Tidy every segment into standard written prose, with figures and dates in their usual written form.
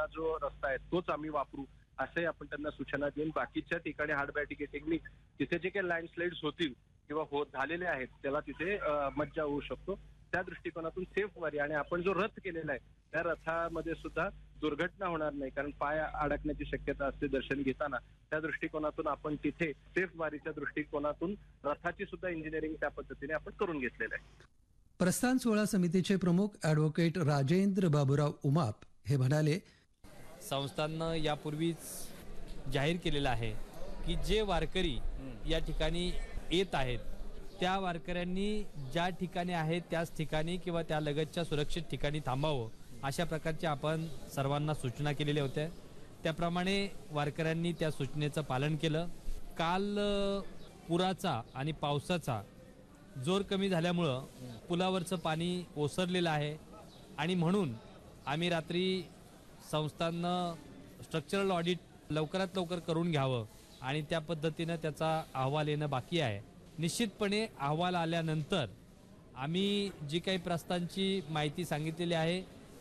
जाणारा जो रस्ता आहे तोच आम्ही वापरू असे आपण त्यांना सूचना देऊन बाकीच्या ठिकाणी हार्ड बॅरिकेडिंगनी तिथे जे काही लँडस्लाइड्स होतील किंवा झालेले आहेत त्याला तिथे मज्जा होऊ शकतो. त्या दृष्टिकोनातून सेफ वारी आणि आपण जो रथ केलेला आहे त्या रथामध्ये सुद्धा दुर्घटना होणार नाही, कारण पाय अडकण्याची शक्यता असते दर्शन घेताना. त्या दृष्टिकोनातून आपण तिथे सेफ वारीच्या दृष्टिकोनातून रथाची सुद्धा इंजिनिअरिंग त्या पद्धतीने आपण करून घेतलेलं आहे. प्रस्थान सोहळा समितीचे प्रमुख ॲडव्होकेट राजेंद्र बाबूराव उमाप हे म्हणाले, संस्थांनं यापूर्वीच जाहीर केलेलं आहे की जे वारकरी या ठिकाणी येत आहेत त्या वारकऱ्यांनी ज्या ठिकाणी आहेत त्याच ठिकाणी किंवा त्या लगतच्या सुरक्षित ठिकाणी थांबावं अशा प्रकारच्या आपण सर्वांना सूचना केलेल्या होत्या. त्याप्रमाणे वारकऱ्यांनी त्या सूचनेचं पालन केलं. काल पुराचा आणि पावसाचा जोर कमी झाल्यामुळं पुलावरचं पाणी ओसरलेलं आहे आणि म्हणून आम्ही रात्री संस्थांनं स्ट्रक्चरल ऑडिट लवकरात लवकर करून घ्यावं आणि त्या पद्धतीनं त्याचा अहवाल येणं बाकी आहे. निश्चितपणे अहवाल आल्यानंतर आम्ही जी काही प्रस्थानची माहिती सांगितलेली आहे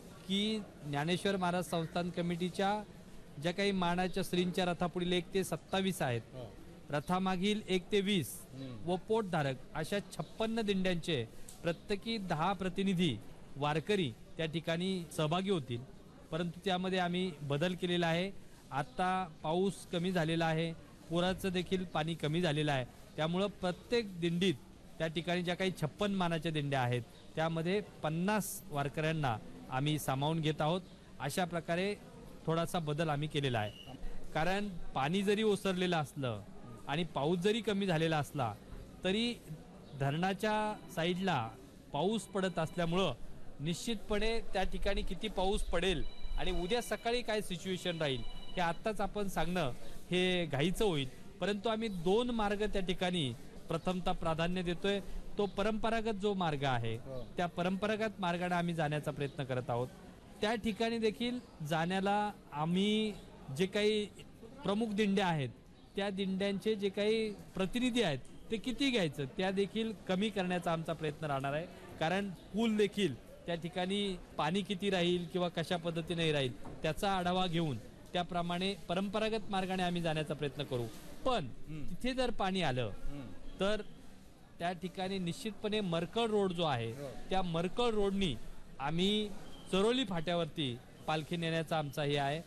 की ज्ञानेश्वर महाराज संस्थान कमिटीच्या ज्या काही मानाच्या श्रींच्या रथापुढील 1 ते 27 आहेत, रथामागील 1 ते 20 व पोटधारक अशा 56 दिंड्यांचे प्रत्येकी 10 प्रतिनिधी वारकरी त्या ठिकाणी सहभागी होतील. परंतु त्यामध्ये आम्ही बदल केलेला आहे. आता पाऊस कमी झालेला आहे, पुराचं देखील पाणी कमी झालेलं आहे. त्यामुळं प्रत्येक दिंडीत त्या ठिकाणी ज्या काही 56 मानाच्या दिंड्या आहेत त्यामध्ये 50 वारकऱ्यांना आम्ही सामावून घेत आहोत. अशा प्रकारे थोडासा बदल आम्ही केलेला आहे. कारण पाणी जरी ओसरलेलं असलं आणि पाऊस जरी कमी झालेला असला तरी धरणाच्या साईडला पाऊस पडत असल्यामुळं निश्चितपणे त्या ठिकाणी किती पाऊस पडेल आणि उद्या सकाळी काय सिच्युएशन राहील हे आत्ताच आपण सांगणं हे घाईचं होईल. परंतु आम्ही 2 मार्ग त्या ठिकाणी प्रथमतः प्राधान्य देतोय. तो परंपरागत जो मार्ग आहे त्या परंपरागत मार्गाने आम्ही जाण्याचा प्रयत्न करत आहोत. त्या ठिकाणी देखील जाण्याला आम्ही जे काही प्रमुख दिंड्या आहेत त्या दिंड्यांचे जे काही प्रतिनिधी आहेत ते किती घ्यायचं त्या देखील कमी करण्याचा आमचा प्रयत्न राहणार आहे. कारण पूल देखील त्या ठिकाणी पाणी किती राहील किंवा कशा पद्धतीने राहील त्याचा आढावा घेऊन त्याप्रमाणे परंपरागत मार्गाने आम्ही जाण्याचा प्रयत्न करू. पण तिथे जर पाणी आलं तर त्या ठिकाणी निश्चितपणे मरकळ रोड जो आहे त्या मरकळ रोडनी आम्ही चरोली फाट्यावरती पालखी नेण्याचा आमचा हे आहे.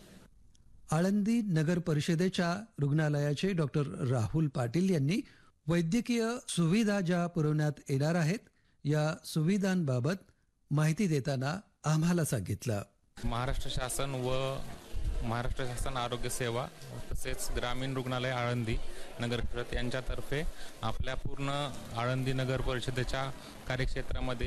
आळंदी नगर परिषदेच्या रुग्णालयाचे डॉक्टर राहुल पाटील यांनी वैद्यकीय सुविधा ज्या पुरवण्यात येणार आहेत या सुविधांबाबत माहिती देताना आम्हाला सांगितलं, महाराष्ट्र शासन व महाराष्ट्र शासन आरोग्य सेवा तसेच ग्रामीण रुग्णालय आळंदी नगर परिषद यांच्यातर्फे आपल्या पूर्ण आळंदी नगर परिषदेच्या कार्यक्षेत्रामध्ये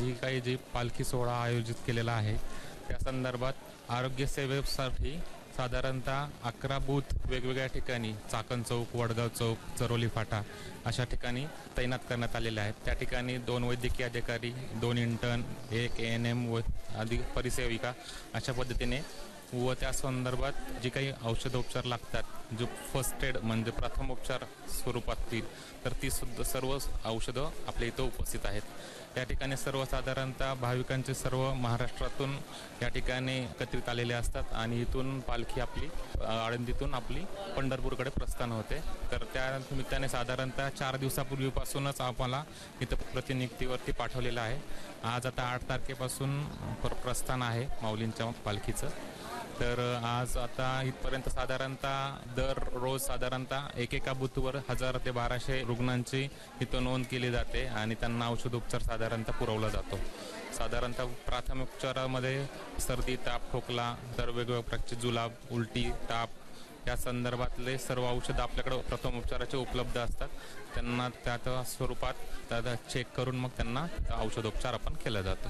जी पालखी सोहळा आयोजित केलेला आहे त्या संदर्भात आरोग्य सेवेसाठी साधारणतः 11 बूथ वेगवेगळ्या ठिकाणी चाकण चौक, वडगाव चौक, चरोली फाटा अशा ठिकाणी तैनात करण्यात आलेले आहेत. त्या ठिकाणी 2 वैद्यकीय अधिकारी, 2 इंटर्न, 1 ANM व आदी परिसेविका अशा पद्धतीने व त्या संदर्भात जी काही औषधोपचार लागतात जो फर्स्ट एड म्हणजे प्रथमोपचार स्वरूपातील तर ती सुद्धा सर्व औषधं आपल्या इथं उपस्थित आहेत. या ठिकाणी सर्वसाधारणतः भाविकांचे सर्व महाराष्ट्रातून या ठिकाणी एकत्रित आलेले असतात आणि इथून पालखी आपली आळंदीतून आपली पंढरपूरकडे प्रस्थान होते. तर त्या निमित्ताने साधारणतः 4 दिवसापूर्वीपासूनच आम्हाला इथं प्रतिनियुक्तीवरती पाठवलेलं आहे. आज आता 8 तारखेपासून प्रस्थान आहे माऊलींच्या पालखीचं. तर आज आता इथपर्यंत साधारणतः दररोज साधारणतः एकेका बूथवर 1000 ते 1200 रुग्णांची इथं नोंद केली जाते आणि त्यांना औषधोपचार साधारणतः पुरवला जातो. साधारणतः प्राथमिक उपचारामध्ये सर्दी, ताप, खोकला, तर वेगवेगळ्या प्रकारचे जुलाब, उलटी, ताप या संदर्भातले सर्व औषधं आपल्याकडे प्रथम उपचाराचे उपलब्ध असतात. त्यांना त्या स्वरूपात चेक करून मग त्यांना औषधोपचार आपण केला जातो.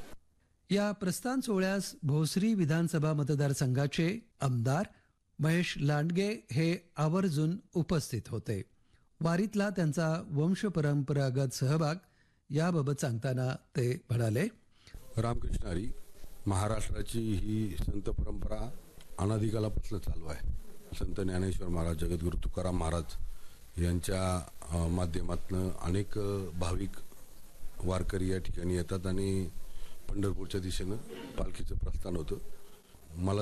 या प्रस्थान सोहळ्यास भोसरी विधानसभा मतदारसंघाचे आमदार महेश लांडगे हे आवर्जून उपस्थित होते. वारीतला त्यांचा वंशपरंपरागत सहभाग याबाबत सांगताना ते म्हणाले, रामकृष्ण हरी. महाराष्ट्राची ही संत परंपरा अनादिकालापासून चालू आहे. संत ज्ञानेश्वर महाराज, जगद्गुरू तुकाराम महाराज यांच्या माध्यमातून अनेक भाविक वारकरी या ठिकाणी येतात आणि पंढरपूरच्या दिशेनं पालखीचं प्रस्थान होतं. मला